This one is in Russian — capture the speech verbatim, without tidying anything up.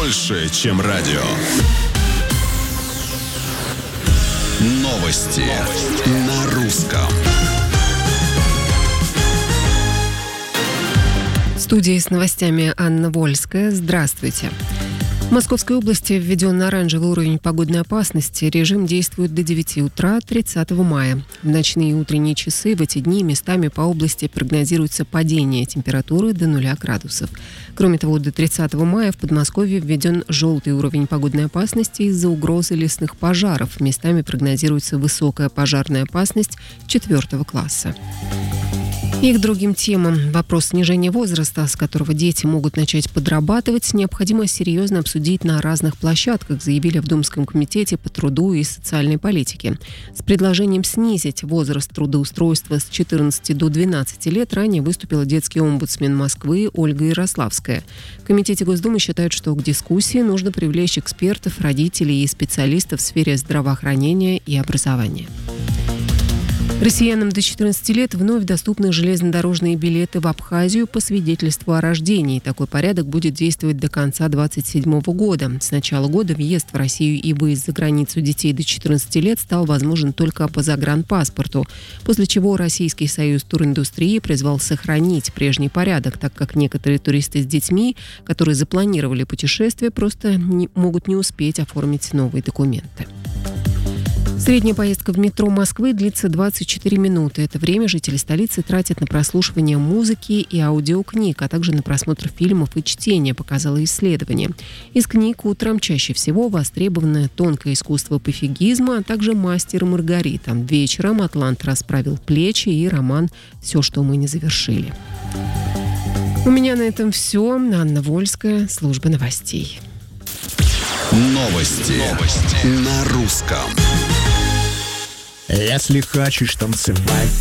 больше, чем радио. Новости, Новости. На русском. В студии с новостями Анна Вольская. Здравствуйте. В Московской области введен оранжевый уровень погодной опасности. Режим действует до девяти утра тридцатого мая. В ночные и утренние часы в эти дни местами по области прогнозируется падение температуры до нуля градусов. Кроме того, до тридцатого мая в Подмосковье введен желтый уровень погодной опасности из-за угрозы лесных пожаров. Местами прогнозируется высокая пожарная опасность четвертого класса. И к другим темам. Вопрос снижения возраста, с которого дети могут начать подрабатывать, необходимо серьезно обсудить на разных площадках, заявили в Думском комитете по труду и социальной политике. С предложением снизить возраст трудоустройства с четырнадцати до двенадцати лет ранее выступила детский омбудсмен Москвы Ольга Ярославская. В Комитете Госдумы считают, что к дискуссии нужно привлечь экспертов, родителей и специалистов в сфере здравоохранения и образования. Россиянам до четырнадцати лет вновь доступны железнодорожные билеты в Абхазию по свидетельству о рождении. Такой порядок будет действовать до конца двадцать седьмого года. С начала года въезд в Россию и выезд за границу детей до четырнадцати лет стал возможен только по загранпаспорту, после чего Российский союз туриндустрии призвал сохранить прежний порядок, так как некоторые туристы с детьми, которые запланировали путешествие, просто не, могут не успеть оформить новые документы. Средняя поездка в метро Москвы длится двадцать четыре минуты. Это время жители столицы тратят на прослушивание музыки и аудиокниг, а также на просмотр фильмов и чтение, показало исследование. Из книг утром чаще всего востребовано «Тонкое искусство пофигизма», а также «Мастер и Маргарита». Вечером «Атлант расправил плечи» и роман «Все, что мы не завершили». У меня на этом все. Анна Вольская, служба новостей. Новости, Новости. На русском. Если хочешь танцевать